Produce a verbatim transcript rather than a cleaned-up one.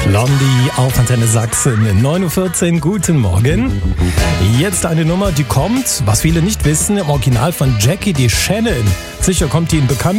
Blondie auf Antenne Sachsen, neun Uhr vierzehn, guten Morgen. Jetzt eine Nummer, die kommt, was viele nicht wissen, im Original von Jackie DeShannon. Sicher kommt die Ihnen bekannt